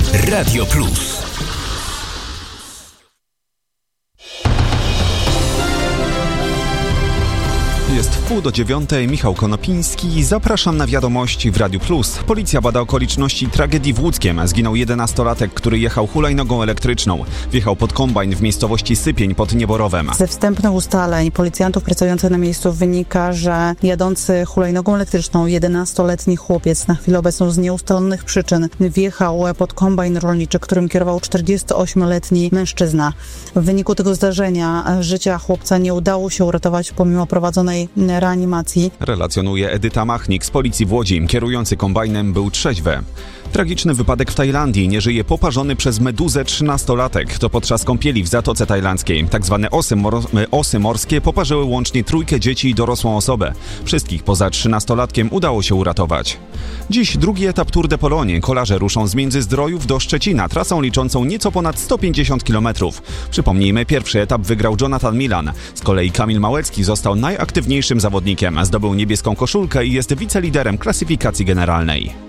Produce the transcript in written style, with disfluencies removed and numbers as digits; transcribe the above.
Radio Plus. Jest 8:30, Michał Konopiński. Zapraszam na wiadomości w Radiu Plus. Policja bada okoliczności tragedii w Łódzkiem. Zginął 11-latek, który jechał hulajnogą elektryczną. Wjechał pod kombajn w miejscowości Sypień pod Nieborowem. Ze wstępnych ustaleń policjantów pracujących na miejscu wynika, że jadący hulajnogą elektryczną 11-letni chłopiec na chwilę obecną z nieustalonych przyczyn wjechał pod kombajn rolniczy, którym kierował 48-letni mężczyzna. W wyniku tego zdarzenia życia chłopca nie udało się uratować pomimo prowadzonej reanimacji. Relacjonuje Edyta Machnik z policji w Łodzi. Kierujący kombajnem był trzeźwy. Tragiczny wypadek w Tajlandii. Nie żyje poparzony przez meduzę 13-latek. To podczas kąpieli w Zatoce Tajlandzkiej. Tak zwane osy morskie poparzyły łącznie 3 dzieci i dorosłą osobę. Wszystkich poza 13-latkiem udało się uratować. Dziś drugi etap Tour de Pologne. Kolarze ruszą z Międzyzdrojów do Szczecina, trasą liczącą nieco ponad 150 km. Przypomnijmy, pierwszy etap wygrał Jonathan Milan. Z kolei Kamil Małecki został najaktywniejszym zawodnikiem. Zdobył niebieską koszulkę i jest wiceliderem klasyfikacji generalnej.